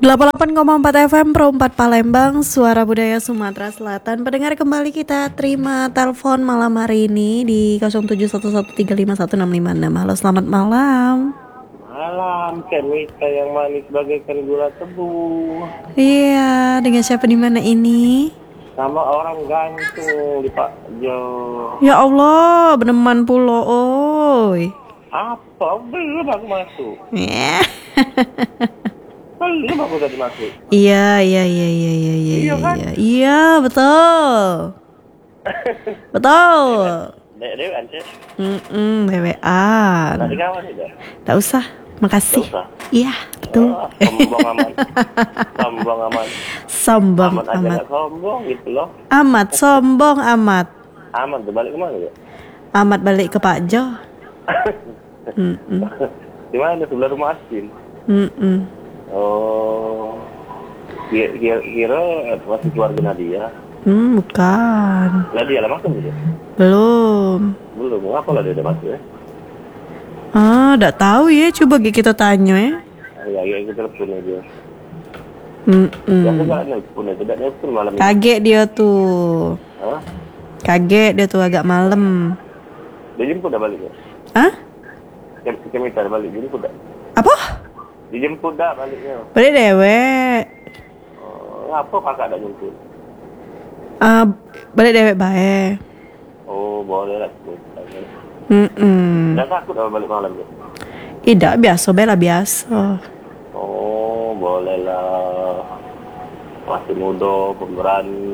88,4 FM Pro 4 Palembang, suara budaya Sumatera Selatan. Pendengar, kembali kita terima telepon malam hari ini di 0711351656. Halo, selamat malam. Malam, Cemita yang manis bagaikan gula tebu. Iya, dengan siapa di mana ini? Sama orang gantung di Pak Jo. Ya Allah, beneman pulo, oi. Apa? Belum aku masuk. Ya. Belum aku tadi masuk. Iya. Iya kan? Iya, betul. Betul. Dewi Ance. BWA. Tadi kawan tidak? Tak usah, makasih. Tak usah. Iya, betul. Sombong aman. Sombong aman. Sombong Amat aja amat. gak sombong gitu loh. Amat sombong amat. Aman tuh balik kemana ya? Amat balik ke Pak Jo. Di mana? Sebelah rumah Asin. Oh. Kira masih keluarga Nadia. Bukan. Nadia lah masuk gitu. Belum. Belum, ngapa lah dia udah masuk ya? Tak tahu ya, coba kita tanya ya. Ya, kita telepon aja. Ya, aku gak nelpon aja, tidak nelpon malam ini. Kaget dia tuh. Hah? Kaget dia tuh agak malam. Dia jemput dah balik ya? Hah? Cemita dah balik, jemput dah. Apa? Dijemput dah baliknya. Balik dewek. Ngapa kakak tak jemput? Balik dewek baik. Oh, boleh lah. Dah takut dah balik malam ya? Tidak, biasa, bela biasa. Oh, boleh lah. Masih muda, pemberani.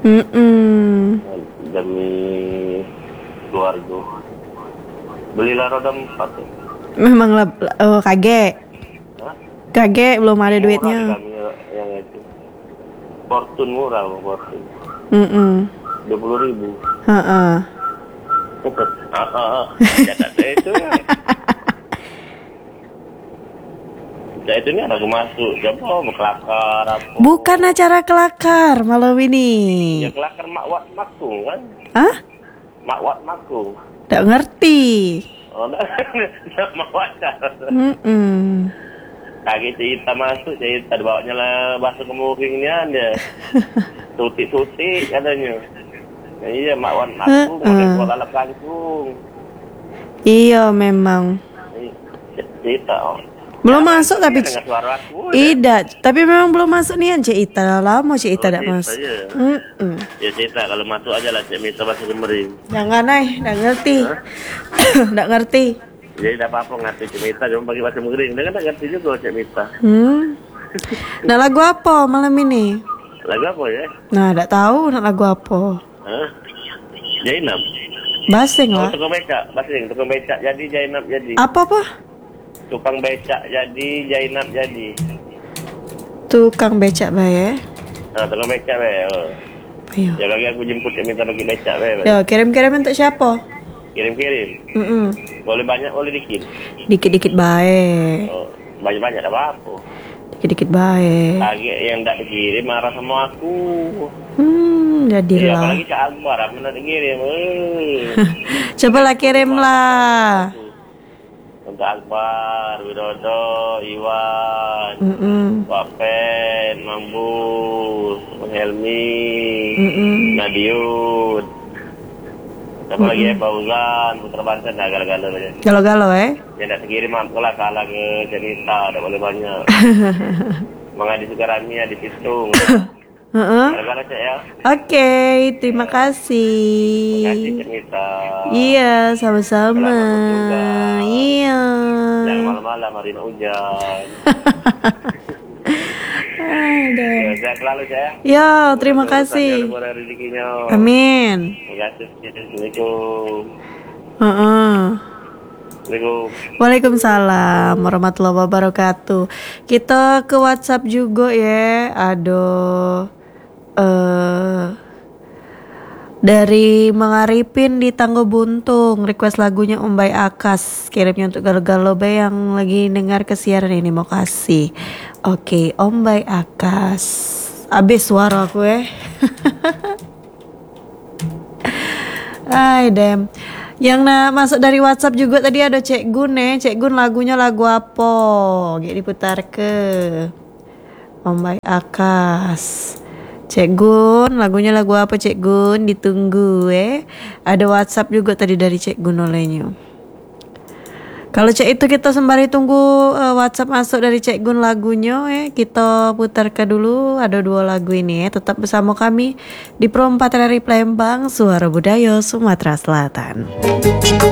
Demi keluarga. Belilah roda 4 ya? Memang kaget. Hah? Kaget, belum ada Murah duitnya. kami yang itu. Fortune murah, Fortune. 20.000. Heeh. Jangan itu. Ya itu nih aku masuk. Siapa kelakar apa? Bukan acara kelakar malam ini. Ya kelakar Makwat Makung kan? Hah? Makwat Makung. Tak ngerti. Oh, enggak Makwat. Kaki cerita masuk, cerita dibawanya lah bahasa kemuringnya dia. Tutik-tutik katanya. Ya, iya, Makwat Makung, mau lalap kangkung. Iya memang. Cerita. Belum masuk tapi dengan suara aku. tidak, tapi memang belum masuk nih Cik Ita. Lama Cik Ita tak masuk. Ya cerita kalau masuk aja lah Cik Mita bahasa kemering. Jangan tak ngerti. Tak ngerti. Jadi tidak apa-apa ngerti Cik Mita, cuma bagi bahasa kemering. Dia kan tak ngerti juga Cik Mita. Nah, lagu apa malam ini? Lagu apa ya? Nah, tak tahu nak lagu apa. Hah? Jainab. Basing lah. Tukang becak, basing, tukang becak jadi Jainab jadi. Apa? Tukang becak jadi Jainab jadi. Tukang becak bae. Nah, tukang becak be. Ayo. Ya lagi aku jemput Cik Mita bagi becak be. Yo, kirim-kirim untuk siapa? Kirim-kirim. Boleh banyak, boleh dikit. Dikit-dikit bae. Oh, banyak-banyak tak apa-apa. Dikit-dikit bae. Lagi yang tak dikirim marah sama aku. Ya, Jadilah. apalagi Cak Akbar, apa nak dikirim? Cobalah kirimlah. Untuk Akbar, Widodo, Iwan, Wapen, Mambus, Helmi, Nadiud. Apa lagi ya, Fauzan, Putra Banten, galau-galau aja. Galau-galau Ya tak dikirim aku lah kalah ke Cerita, tak boleh banyak. Mengadi Sukarami, Adi Pistung. Galau-galau Cak ya. Oke, terima kasih. Terima kasih Cerita. Iya, sama-sama. Selamat juga. Iya. Jangan malam-malam hari ini hujan. Ada. Ya, sehat selalu saya. Ya, terima kasih. Murah rezekinya. Amin. Terima kasih. Assalamualaikum. Assalamualaikum. Waalaikumsalam warahmatullahi wabarakatuh. Kita ke WhatsApp juga ya. Aduh. Dari Mengaripin di Tanggo Buntung, request lagunya Umbai Akas, kirimnya untuk galau-galau Bay yang lagi dengar kesiaran ini, mau kasih. Oke, Umbai Akas. Abis suara aku ya. Hai dem. Yang masuk dari WhatsApp juga tadi ada Cek Gun ya. Cek Gun lagunya lagu apa? Gak diputar ke. Om Baik Akas. Cek Gun, lagunya lagu apa Cek Gun? Ditunggu Ada WhatsApp juga tadi dari Cek Gun olehnya. Kalau Cek itu kita sembari tunggu WhatsApp masuk dari Cek Gun lagunya kita putarkan dulu. Ada 2 lagu ini tetap bersama kami di Pro 4 dari Palembang, Suara Budaya Sumatera Selatan.